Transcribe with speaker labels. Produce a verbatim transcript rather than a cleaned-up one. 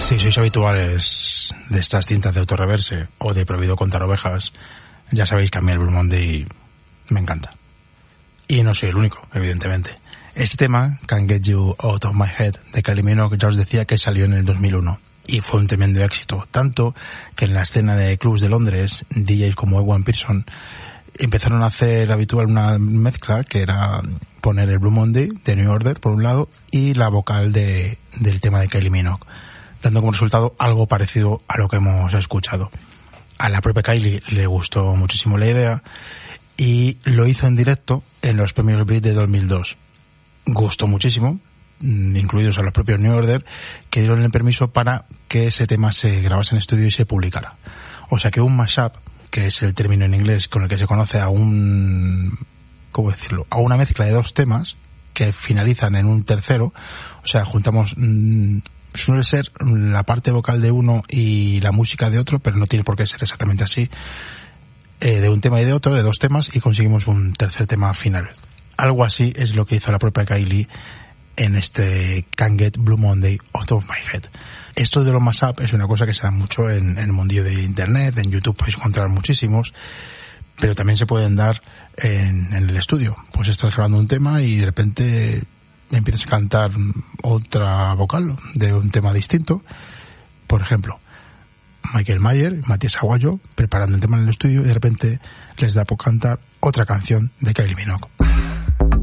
Speaker 1: Si sois habituales de estas cintas de autorreverse o de Prohibido contar ovejas, ya sabéis que a mí el Blue Monday me encanta. Y no soy el único, evidentemente. Este tema, Can't Get You Out of My Head, de Kylie Minogue, ya os decía que salió en el dos mil uno. Y fue un tremendo éxito. Tanto que en la escena de clubs de Londres, D Js como Ewan Pearson empezaron a hacer habitual una mezcla que era poner el Blue Monday de New Order, por un lado, y la vocal de, del tema de Kylie Minogue, dando como resultado algo parecido a lo que hemos escuchado. A la propia Kylie le gustó muchísimo la idea y lo hizo en directo en los premios Brit de dos mil dos. Gustó muchísimo, incluidos a los propios New Order, que dieron el permiso para que ese tema se grabase en estudio y se publicara. O sea que un mashup, que es el término en inglés con el que se conoce a un, ¿cómo decirlo?, a una mezcla de dos temas que finalizan en un tercero. O sea, juntamos, mmm, suele ser la parte vocal de uno y la música de otro, pero no tiene por qué ser exactamente así, eh, de un tema y de otro, de dos temas, y conseguimos un tercer tema final. Algo así es lo que hizo la propia Kylie en este Can't Get Blue Monday Out of My Head. Esto de los mashup es una cosa que se da mucho en, en el mundillo de internet, en YouTube podéis encontrar muchísimos, pero también se pueden dar en, en el estudio. Pues estás grabando un tema y de repente empiezas a cantar otra vocal de un tema distinto. Por ejemplo, Michael Mayer y Matías Aguayo preparando el tema en el estudio y de repente les da por cantar otra canción de Kylie Minogue.